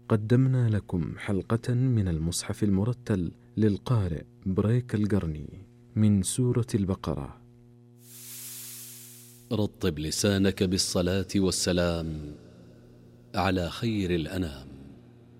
قدمنا لكم حلقة من المصحف المرتل للقارئ بريك القرني من سورة البقرة. رطب لسانك بالصلاة والسلام على خير الأنام.